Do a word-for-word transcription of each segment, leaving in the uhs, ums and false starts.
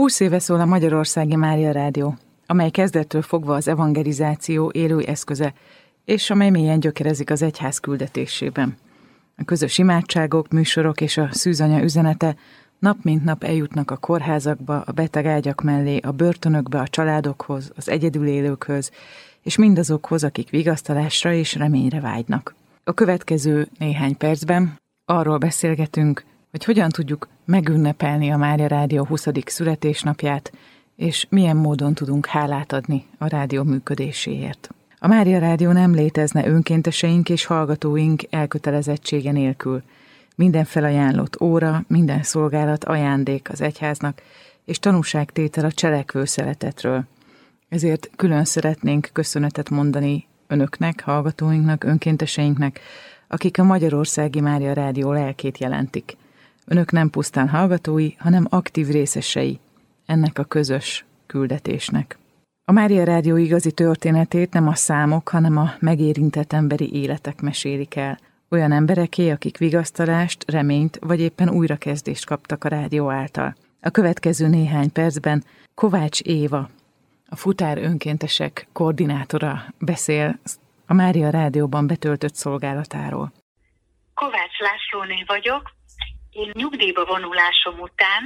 Húsz éve szól a Magyarországi Mária Rádió, amely kezdettől fogva az evangelizáció élő eszköze, és amely mélyen gyökerezik az egyház küldetésében. A közös imádságok, műsorok és a szűzanya üzenete nap mint nap eljutnak a kórházakba, a betegágyak mellé, a börtönökbe, a családokhoz, az egyedül élőkhöz, és mindazokhoz, akik vigasztalásra és reményre vágynak. A következő néhány percben arról beszélgetünk, hogy hogyan tudjuk megünnepelni a Mária Rádió huszadik születésnapját, és milyen módon tudunk hálát adni a rádió működéséért. A Mária Rádió nem létezne önkénteseink és hallgatóink elkötelezettsége nélkül. Minden felajánlott óra, minden szolgálat ajándék az egyháznak, és tanúságtétel a cselekvő szeretetről. Ezért külön szeretnénk köszönetet mondani önöknek, hallgatóinknak, önkénteseinknek, akik a Magyarországi Mária Rádió lelkét jelentik. Önök nem pusztán hallgatói, hanem aktív részesei ennek a közös küldetésnek. A Mária Rádió igazi történetét nem a számok, hanem a megérintett emberi életek mesélik el. Olyan embereké, akik vigasztalást, reményt vagy éppen újrakezdést kaptak a rádió által. A következő néhány percben Kovács Éva, a Futár önkéntesek koordinátora beszél a Mária Rádióban betöltött szolgálatáról. Kovács Lászlóné vagyok. Én nyugdíjba vonulásom után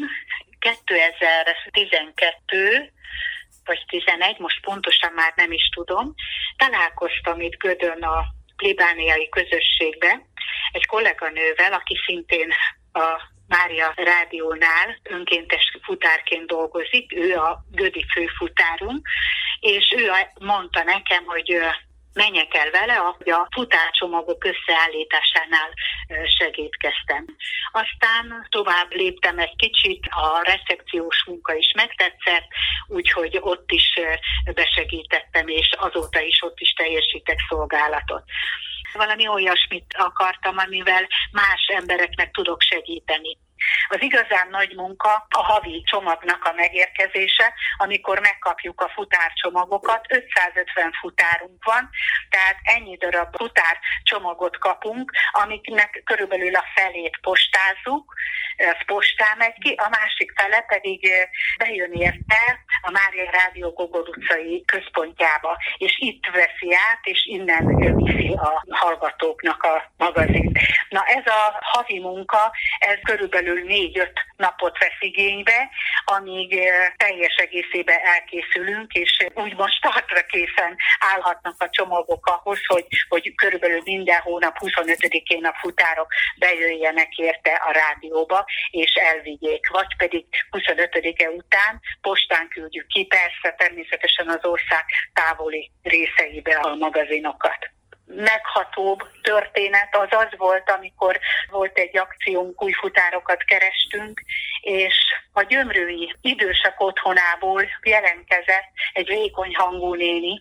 kétezer-tizenkettő vagy tizenegy, most pontosan már nem is tudom, találkoztam itt Gödön a plébániai közösségbe egy kolléganővel, aki szintén a Mária Rádiónál önkéntes futárként dolgozik, ő a gödi főfutárunk, és ő mondta nekem, hogy menjek el vele, ahogy a futárcsomagok összeállításánál segítkeztem. Aztán tovább léptem egy kicsit, a recepciós munka is megtetszett, úgyhogy ott is besegítettem, és azóta is ott is teljesítek szolgálatot. Valami olyasmit akartam, amivel más embereknek tudok segíteni. Az igazán nagy munka a havi csomagnak a megérkezése, amikor megkapjuk a futárcsomagokat. ötszázötven futárunk van, tehát ennyi darab futárcsomagot kapunk, amiknek körülbelül a felét postázzuk, ez postán megy ki, a másik fele pedig bejön érte a Mária Rádió Gogol utcai központjába, és itt veszi át, és innen viszi a hallgatóknak a magazint. Na ez a havi munka, ez körülbelül négy-öt napot vesz igénybe, amíg teljes egészében elkészülünk, és úgymond startra készen állhatnak a csomagok ahhoz, hogy, hogy körülbelül minden hónap huszonötödikén a futárok bejöjjenek érte a rádióba, és elvigyék. Vagy pedig huszonötödike után postán küldjük ki, persze természetesen az ország távoli részeibe a magazinokat. Meghatóbb történet az az volt, amikor volt egy akciónk, új futárokat kerestünk, és a gyömrői idősek otthonából jelentkezett egy vékony hangú néni,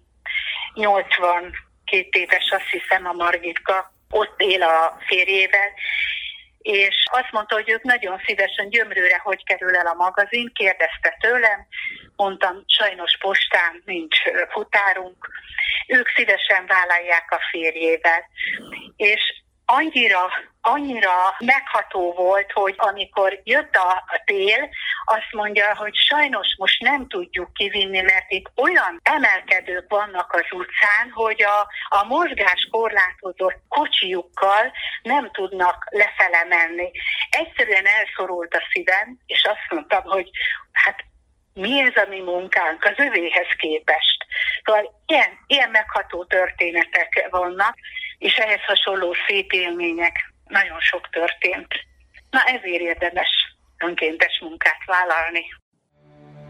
nyolcvankét éves, azt hiszem, a Margitka, ott él a férjével, és azt mondta, hogy ők nagyon szívesen Gyömrőre hogy kerül el a magazin, kérdezte tőlem, mondtam, sajnos postán nincs futárunk, ők szívesen vállalják a férjével. És annyira, annyira megható volt, hogy amikor jött a, a tél, azt mondja, hogy sajnos most nem tudjuk kivinni, mert itt olyan emelkedők vannak az utcán, hogy a, a mozgás korlátozott kocsijukkal nem tudnak lefele menni. Egyszerűen elszorult a szívem, és azt mondtam, hogy hát mi ez a mi munkánk az övéhez képest. Szóval ilyen, ilyen megható történetek vannak, és ehhez hasonló szép élmények nagyon sok történt. Na ezért érdemes önkéntes munkát vállalni.